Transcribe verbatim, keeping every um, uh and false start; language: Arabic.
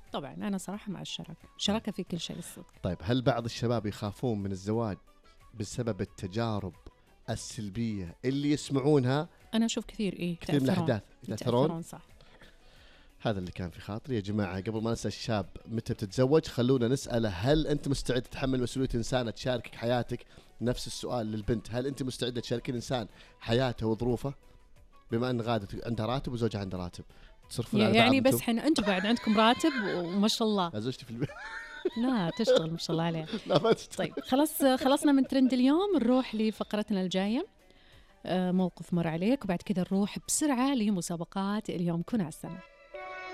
طبعا أنا صراحة مع الشراكة، شراكة في كل شيء الصدق. طيب هل بعض الشباب يخافون من الزواج بسبب التجارب السلبية اللي يسمعونها؟ أنا أشوف كثير إيه كثير من الأحداث يتأثرون. صح. هذا اللي كان في خاطري يا جماعة. قبل ما نسأل الشاب متى بتتزوج، خلونا نسأله هل أنت مستعد تتحمل مسؤولية إنسان تشاركك حياتك؟ نفس السؤال للبنت، هل أنت مستعدة تشاركين إنسان حياته وظروفه؟ بما أن غادة عندها راتب وزوجها عنده راتب، تصرفون على يعني بعض بس حين أنتم بعد عندكم راتب وما شاء الله. زوجتي في البيت لا تشتغل ما شاء الله عليها. لا ما تشتغل. طيب خلاص خلصنا من ترند اليوم، نروح لفقرتنا الجاية. موقف مر عليك، وبعد كذا نروح بسرعة لمسابقات اليوم. كن على السمع.